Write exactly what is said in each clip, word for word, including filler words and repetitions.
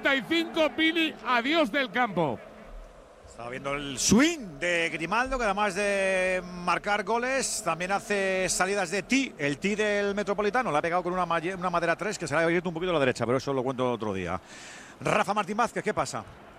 treinta y cinco, Pili, adiós del campo. Estaba viendo el swing de Grimaldo, que además de marcar goles, también hace salidas de tee, el tee del Metropolitano. Le ha pegado con una, una madera tres que se le ha abierto un poquito a la derecha, pero eso lo cuento otro día. Rafa Martín Vázquez, ¿qué pasa?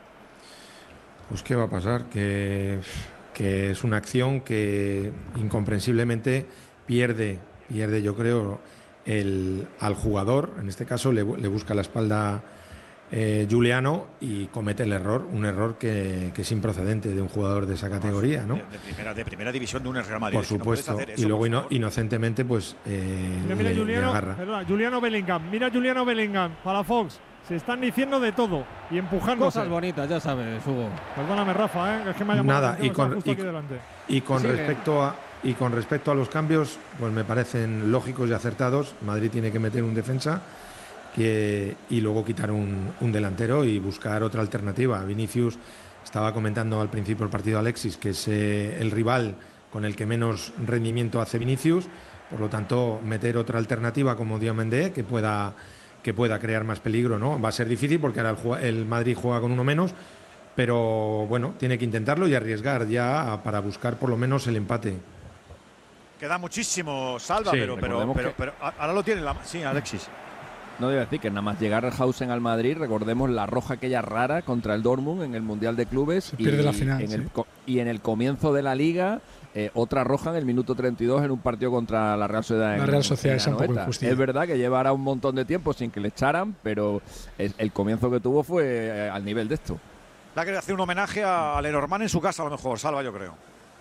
Pues qué va a pasar, que, que es una acción que incomprensiblemente pierde, pierde yo creo, el, al jugador. En este caso le, le busca la espalda Eh, Giuliano y comete el error, un error que, que es improcedente de un jugador de esa categoría, ¿no? De, de, primera, de primera división de un Real Madrid. Por supuesto, no eso, y luego por ino, inocentemente pues eh, mira, mira, le, Giuliano, le agarra. Perdona, Giuliano Bellingham, mira Giuliano Bellingham para Fox. Se están diciendo de todo y empujando cosas bonitas, ya sabes, Hugo. Perdóname, Rafa, ¿eh? Es que me ha llamado Nada, y con, justo y, aquí delante. y con sí, respecto a y con respecto a los cambios, pues me parecen lógicos y acertados. Madrid tiene que meter un defensa que, y luego quitar un, un delantero y buscar otra alternativa. Vinicius, estaba comentando al principio del partido Alexis, que es eh, el rival con el que menos rendimiento hace Vinicius, por lo tanto meter otra alternativa como Diomandé que pueda, que pueda crear más peligro, ¿no? Va a ser difícil porque ahora el, el Madrid juega con uno menos, pero bueno, tiene que intentarlo y arriesgar ya para buscar por lo menos el empate. Queda muchísimo, Salva, Sí, pero, pero, pero, pero ahora lo tiene la, sí, Alexis. No debe decir que nada más llegar Hausen al Madrid, recordemos la roja aquella rara contra el Dortmund en el Mundial de Clubes. Se pierde y, la final, en sí. el, y en el comienzo de la Liga, eh, otra roja en el minuto treinta y dos en un partido contra la Real Sociedad. La en, Real Sociedad es un poco Anoeta. injusticia. Es verdad que llevará un montón de tiempo sin que le echaran, pero el, el comienzo que tuvo fue eh, al nivel de esto. Le ha querido hacer un homenaje a Lenormand en su casa, a lo mejor, Salva, yo creo.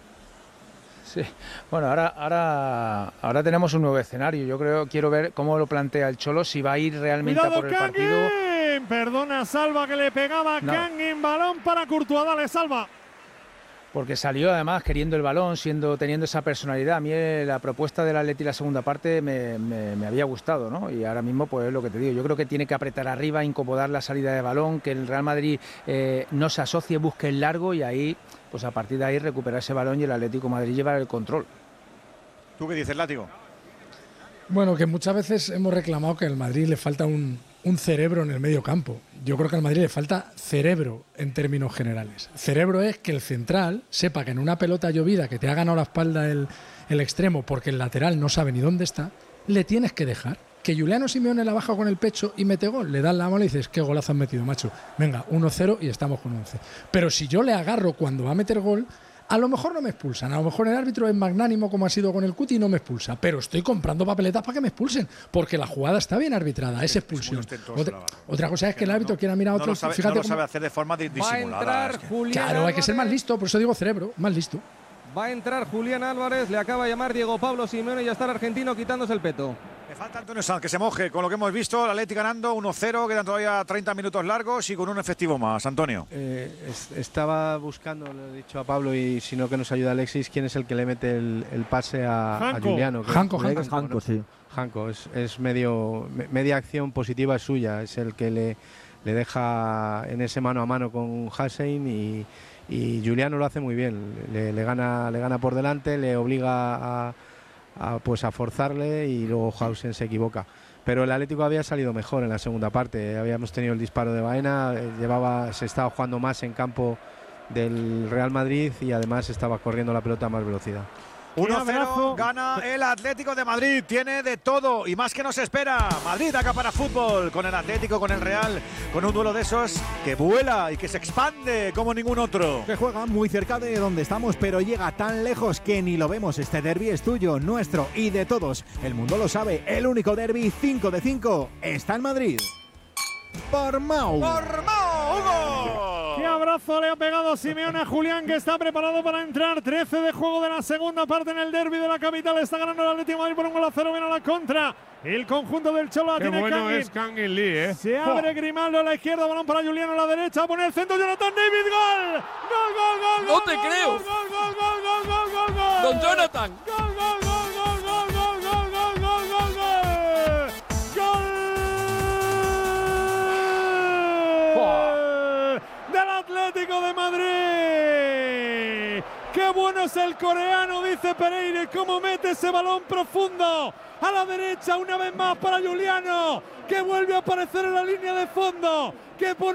Sí, bueno, ahora, ahora, ahora tenemos un nuevo escenario. Yo creo, quiero ver cómo lo plantea el Cholo, si va a ir realmente ¡Cuidado, a por el Kangin! partido. Perdona, Salva, que le pegaba No. Kangin, balón para Courtois, dale, Salva. Porque salió además queriendo el balón, siendo, teniendo esa personalidad. A mí eh, la propuesta del Atleti la segunda parte me, me, me había gustado, ¿no? Y ahora mismo, pues es lo que te digo. Yo creo que tiene que apretar arriba, incomodar la salida de balón, que el Real Madrid eh, no se asocie, busque el largo y ahí, pues a partir de ahí recuperar ese balón y el Atlético de Madrid llevar el control. ¿Tú qué dices, Látigo? Bueno, que muchas veces hemos reclamado que al Madrid le falta un, un cerebro en el medio campo. Yo creo que al Madrid le falta cerebro en términos generales. Cerebro es que el central sepa que en una pelota llovida que te ha ganado la espalda el, el extremo porque el lateral no sabe ni dónde está, le tienes que dejar. Que Giuliano Simeone la baja con el pecho y mete gol, le das la mano y dices, qué golazo has metido, macho. Venga, uno cero y estamos con once. Pero si yo le agarro cuando va a meter gol, a lo mejor no me expulsan, a lo mejor el árbitro es magnánimo como ha sido con el Cuti y no me expulsa, pero estoy comprando papeletas para que me expulsen, porque la jugada está bien arbitrada, es expulsión. Otra, otra cosa es que el árbitro quiera mirar a otro. No lo sabe, fíjate no lo cómo, sabe hacer de forma disimulada. Va a entrar es que... Julián Claro, hay que ser más Álvarez. listo, por eso digo cerebro, más listo. Va a entrar Julián Álvarez, le acaba de llamar Diego Pablo Simeone y ya está el argentino quitándose el peto. Me falta Antonio Sanz, que se moje con lo que hemos visto. El Atleti ganando uno cero, quedan todavía treinta minutos largos y con un efectivo más. Antonio. Eh, es, estaba buscando, le he dicho a Pablo y si no que nos ayuda Alexis, quién es el que le mete el, el pase a, a Giuliano. Que Janko, es, Janko. Janko, Janko, sí. Janko, es, es medio, me- media acción positiva es suya, es el que le, le deja en ese mano a mano con Hussein y, y Giuliano lo hace muy bien, le, le gana, le gana por delante, le obliga a, a, pues a forzarle y luego Hausen se equivoca. Pero el Atlético había salido mejor en la segunda parte, habíamos tenido el disparo de Baena, eh, llevaba, se estaba jugando más en campo del Real Madrid y además estaba corriendo la pelota a más velocidad. uno cero, gana el Atlético de Madrid, tiene de todo y más que nos espera. Madrid acá para fútbol, con el Atlético, con el Real, con un duelo de esos que vuela y que se expande como ningún otro. Que juega muy cerca de donde estamos, pero llega tan lejos que ni lo vemos. Este derbi es tuyo, nuestro y de todos. El mundo lo sabe, el único derbi cinco de cinco está en Madrid. Por Mau. ¡Por Mau, Hugo! ¡Qué abrazo le ha pegado Simeone a Julián, que está preparado para entrar! trece de juego de la segunda parte en el derbi de la capital. Está ganando el Atlético de Madrid por un gol a cero. Viene a la contra. El conjunto del Cholo la Qué tiene bueno Kangin. es Kangin Lee, ¿eh? Se abre Grimaldo a la izquierda, balón para Giuliano a la derecha. Va a poner el centro, Jonathan David. ¡Gol! ¡Gol, gol, gol! ¡No gol, te gol, creo! ¡Gol, gol, gol, gol, gol, gol, gol, gol! ¡Don Jonathan! ¡Gol, gol, gol, gol, gol, gol, gol, gol, gol, gol, gol! ¡Gol! Del Atlético de Madrid. ¡Qué bueno es el coreano!, dice Pereira. ¡Cómo mete ese balón profundo! A la derecha, una vez más para Giuliano, que vuelve a aparecer en la línea de fondo. Que pone